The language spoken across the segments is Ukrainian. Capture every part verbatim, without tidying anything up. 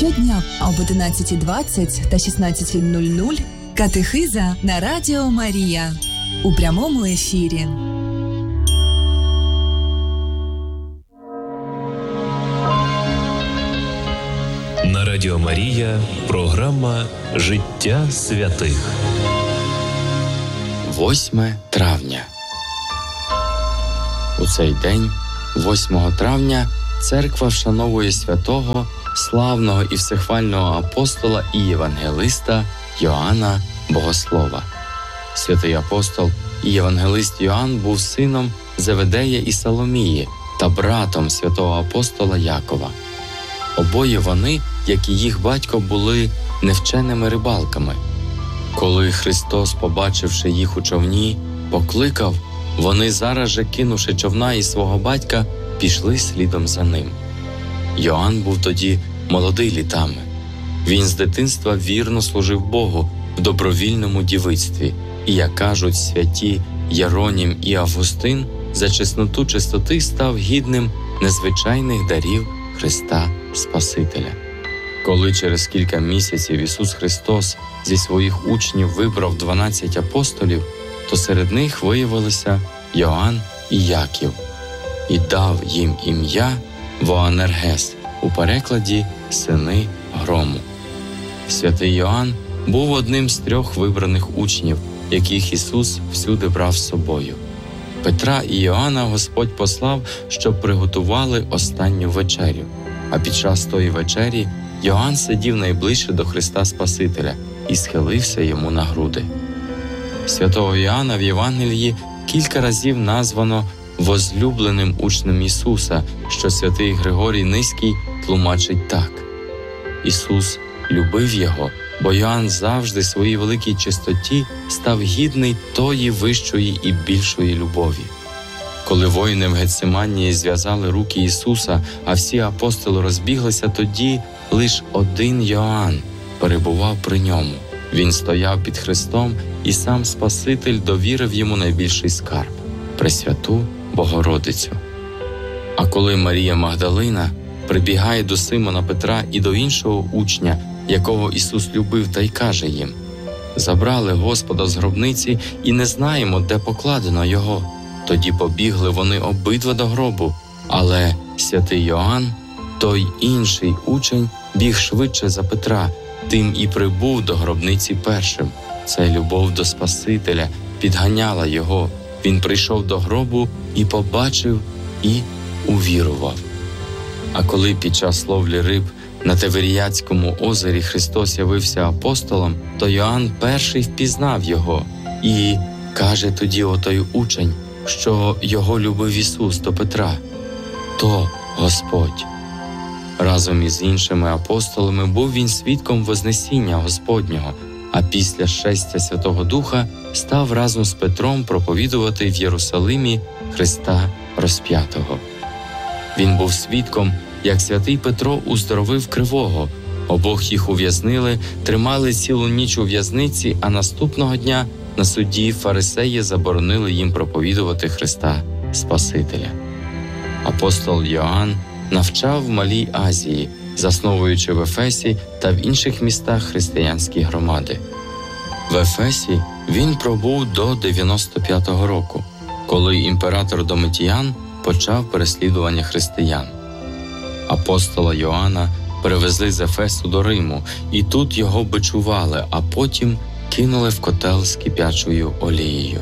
Щодня об одинадцятій двадцять та шістнадцятій нуль нуль катехиза на Радіо Марія у прямому ефірі. На Радіо Марія програма «Життя святих». восьме травня. У цей день, восьмого травня, церква вшановує святого, славного і всехвального апостола і євангелиста Йоанна Богослова. Святий апостол і євангелист Йоанн був сином Зеведея і Соломії та братом святого апостола Якова. Обоє вони, як і їх батько, були невченими рибалками. Коли Христос, побачивши їх у човні, покликав, вони зараз же, кинувши човна і свого батька, пішли слідом за ним. Йоанн був тоді молодий літами. Він з дитинства вірно служив Богу в добровільному дівицтві, і, як кажуть святі Єронім і Августин, за чесноту чистоти став гідним незвичайних дарів Христа Спасителя. Коли через кілька місяців Ісус Христос зі своїх учнів вибрав дванадцять апостолів, то серед них виявилися Йоанн і Яків, і дав їм ім'я Воанергес, у перекладі «сини грому». Святий Йоанн був одним з трьох вибраних учнів, яких Ісус всюди брав з собою. Петра і Йоанна Господь послав, щоб приготували останню вечерю, а під час тої вечері Йоанн сидів найближче до Христа Спасителя і схилився йому на груди. Святого Йоанна в Євангелії кілька разів названо возлюбленим учнем Ісуса, що святий Григорій Низький тлумачить так. Ісус любив його, бо Йоанн завжди своїй великій чистоті став гідний тої вищої і більшої любові. Коли воїни в Гетсиманії зв'язали руки Ісуса, а всі апостоли розбіглися, тоді лиш один Йоанн перебував при ньому. Він стояв під Христом, і сам Спаситель довірив йому найбільший скарб – Пресвяту Богородицю. А коли Марія Магдалина прибігає до Симона Петра і до іншого учня, якого Ісус любив, та й каже їм: «Забрали Господа з гробниці і не знаємо, де покладено Його». Тоді побігли вони обидва до гробу, але святий Йоанн, той інший учень, біг швидше за Петра, тим і прибув до гробниці першим. Ця любов до Спасителя підганяла його. Він прийшов до гробу і побачив, і увірував. А коли під час ловлі риб на Тиверіадському озері Христос явився апостолом, то Йоанн перший впізнав його і каже тоді отой учень, що його любив Ісус до Петра: «То Господь». Разом із іншими апостолами був він свідком Вознесіння Господнього, а після шестя Святого Духа став разом з Петром проповідувати в Єрусалимі Христа розп'ятого. Він був свідком, як святий Петро уздоровив кривого. Обох їх ув'язнили, тримали цілу ніч у в'язниці, а наступного дня на суді фарисеї заборонили їм проповідувати Христа Спасителя. Апостол Йоанн навчав в Малій Азії, засновуючи в Ефесі та в інших містах християнські громади. В Ефесі він пробув до дев'яносто п'ятого року, коли імператор Домитіян почав переслідування християн. Апостола Йоанна перевезли з Ефесу до Риму, і тут його бичували, а потім кинули в котел з кип'ячою олією.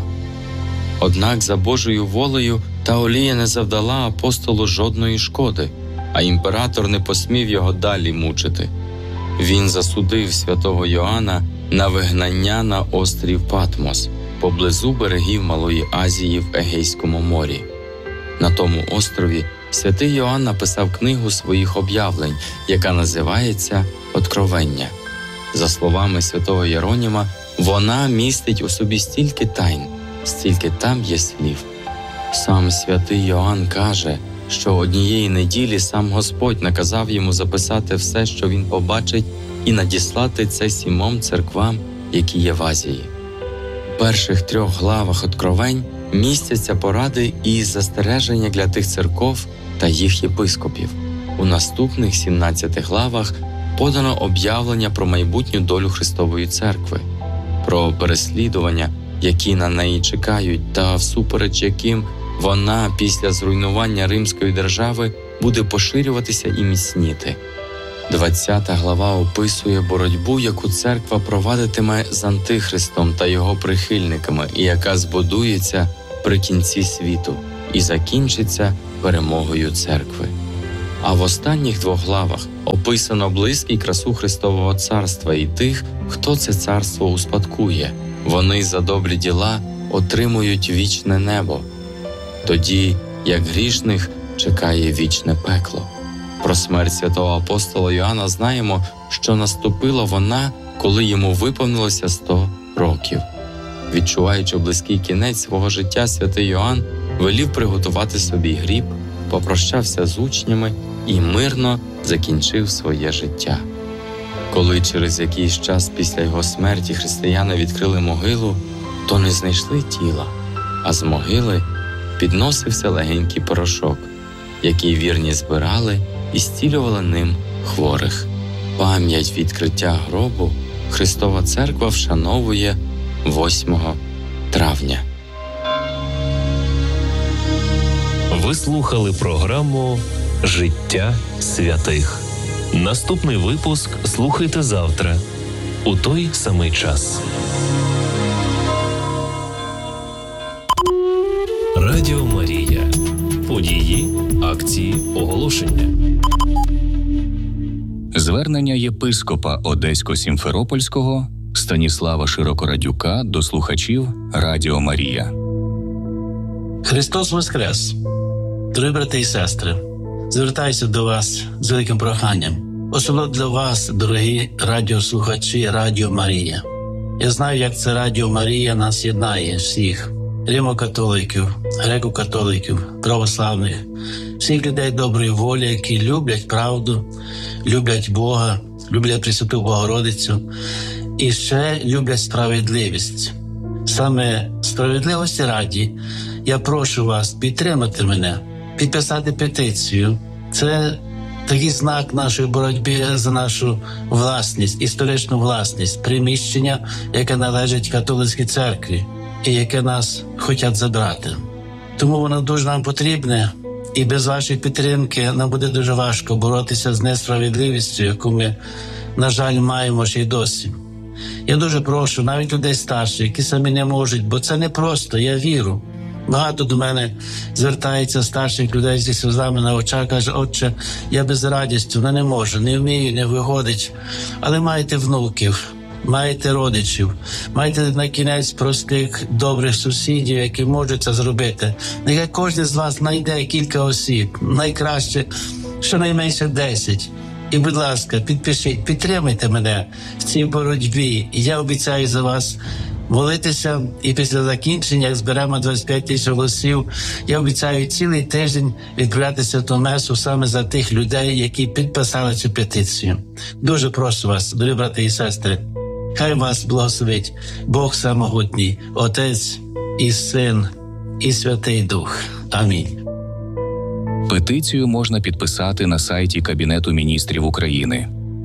Однак за Божою волею та олія не завдала апостолу жодної шкоди, а імператор не посмів його далі мучити. Він засудив святого Йоанна на вигнання на острів Патмос, поблизу берегів Малої Азії в Егейському морі. На тому острові святий Йоанн написав книгу своїх об'явлень, яка називається «Откровення». За словами святого Єроніма, вона містить у собі стільки тайн, стільки там є слів. Сам святий Йоанн каже, що однієї неділі сам Господь наказав йому записати все, що він побачить, і надіслати це сімом церквам, які є в Азії. У перших трьох главах Откровень містяться поради і застереження для тих церков та їх єпископів. У наступних сімнадцяти главах подано об'явлення про майбутню долю Христової Церкви, про переслідування, які на неї чекають, та всупереч яким вона після зруйнування Римської держави буде поширюватися і міцніти. двадцята глава описує боротьбу, яку церква провадитиме з Антихристом та його прихильниками, і яка збудується при кінці світу і закінчиться перемогою церкви. А в останніх двох главах описано блиск і красу Христового царства і тих, хто це царство успадкує. Вони за добрі діла отримують вічне небо, тоді як грішних чекає вічне пекло. Про смерть святого апостола Йоанна знаємо, що наступила вона, коли йому виповнилося сто років. Відчуваючи близький кінець свого життя, святий Йоанн велів приготувати собі гріб, попрощався з учнями і мирно закінчив своє життя. Коли через якийсь час після його смерті християни відкрили могилу, то не знайшли тіла, а з могили підносився легенький порошок, який вірні збирали і зцілювали ним хворих. Пам'ять відкриття гробу Христова Церква вшановує восьмого травня. Ви слухали програму «Життя святих». Наступний випуск слухайте завтра, у той самий час. Радіо Марія. Події, акції, оголошення. Звернення єпископа Одесько-Сімферопольського Станіслава Широкорадюка до слухачів Радіо Марія. Христос Воскрес! Дорогі брати і сестри, звертаюся до вас з великим проханням. Особливо для вас, дорогі радіослухачі Радіо Марія. Я знаю, як це Радіо Марія нас єднає всіх. Римо-католиків, греко-католиків, православних, всіх людей доброї волі, які люблять правду, люблять Бога, люблять Пресвяту Богородицю і ще люблять справедливість. Саме справедливості раді я прошу вас підтримати мене, підписати петицію. Це такий знак нашої боротьби за нашу власність, історичну власність, приміщення, яке належить католицькій церкві і яке нас хочуть забрати. Тому воно дуже нам потрібне, і без вашої підтримки нам буде дуже важко боротися з несправедливістю, яку ми, на жаль, маємо ще й досі. Я дуже прошу навіть людей старших, які самі не можуть, бо це не просто, я вірю. Багато до мене звертається старших людей зі сльозами на очах, каже: «Отче, я без радістю, не, не можу, не вмію, не виходить». Але маєте внуків, маєте родичів, маєте на кінець простих, добрих сусідів, які можуть це зробити. Нехай кожен з вас знайде кілька осіб, найкраще щонайменше десять. І, будь ласка, підпишіть, підтримайте мене в цій боротьбі. І я обіцяю за вас молитися, і після закінчення, як зберемо двадцять п'ять тисяч голосів, я обіцяю цілий тиждень відправляти святу месу саме за тих людей, які підписали цю петицію. Дуже прошу вас, дорогі брати і сестри, хай вас благословить Бог Самогутній, Отець і Син, і Святий Дух. Амінь. Петицію можна підписати на сайті Кабінету міністрів України.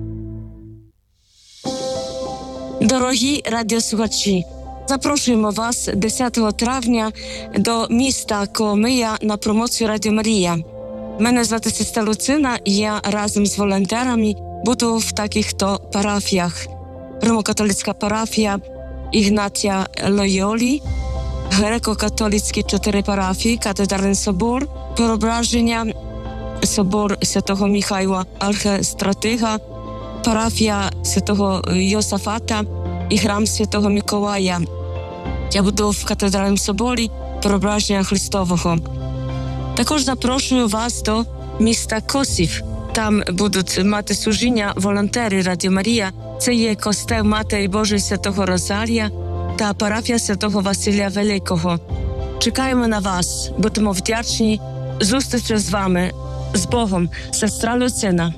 Дорогі радіослухачі, запрошуємо вас десятого травня до міста Коломия на промоцію Радіо Марія. Мене звати сестра Луцина, і я разом з волонтерами буду в таких-то парафіях. Римо-католицька парафія Ігнатія Лойолі, греко-католицькі чотири парафії, Катедральний собор, Преображення, собор святого Михайла Архистратига, парафія святого Йосафата і храм святого Миколая. Я буду в Катедральному соборі Преображення Христового. Також запрошую вас до міста Косів. Там будуть мати служіння волонтери Радіо Марія. Це є костел Матері Божої Святого Розарія та парафія святого Василія Великого. Чекаємо на вас, будемо вдячні. Зустрічі з вами, з Богом, сестра Луцина.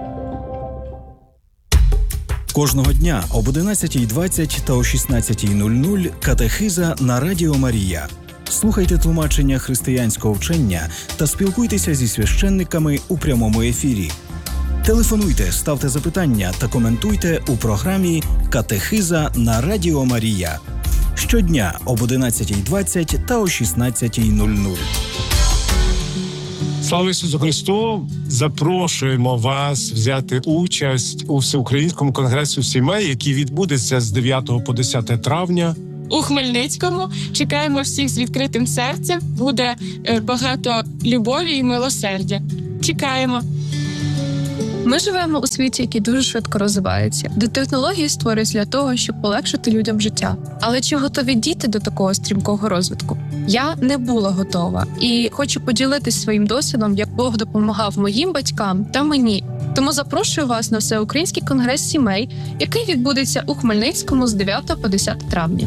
Кожного дня об одинадцятій двадцять та о шістнадцятій нуль нуль катехиза на Радіо Марія. Слухайте тлумачення християнського вчення та спілкуйтеся зі священниками у прямому ефірі. Телефонуйте, ставте запитання та коментуйте у програмі «Катехиза» на Радіо Марія. Щодня об одинадцятій двадцять та о шістнадцятій нуль нуль. Слава Ісусу Христу! Запрошуємо вас взяти участь у Всеукраїнському конгресу сімей, який відбудеться з дев'ятого по десяте травня. У Хмельницькому чекаємо всіх з відкритим серцем. Буде багато любові і милосердя. Чекаємо. Ми живемо у світі, який дуже швидко розвивається, де технології створюються для того, щоб полегшити людям життя. Але чи готові діти до такого стрімкого розвитку? Я не була готова і хочу поділитись своїм досвідом, як Бог допомагав моїм батькам та мені. Тому запрошую вас на Всеукраїнський конгрес сімей, який відбудеться у Хмельницькому з дев'ятого по десяте травня.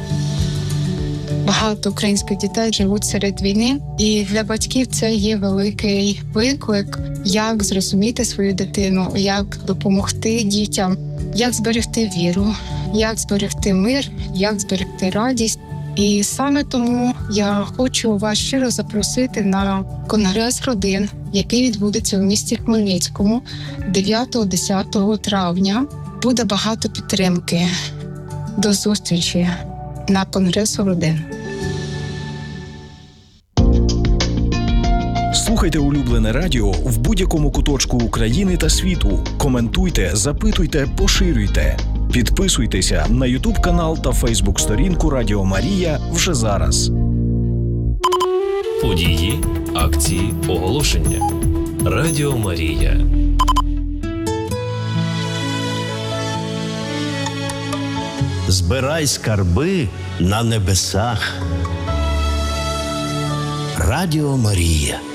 Багато українських дітей живуть серед війни, і для батьків це є великий виклик, як зрозуміти свою дитину, як допомогти дітям, як зберегти віру, як зберегти мир, як зберегти радість. І саме тому я хочу вас щиро запросити на конгрес родин, який відбудеться у місті Хмельницькому дев'ятого-десятого травня. Буде багато підтримки. До зустрічі на конгресу родин. Слухайте улюблене радіо в будь-якому куточку України та світу. Коментуйте, запитуйте, поширюйте. Підписуйтеся на ютуб-канал та фейсбук-сторінку Радіо Марія вже зараз. Події, акції, оголошення. Радіо Марія. Збирай скарби на небесах. Радіо Марія.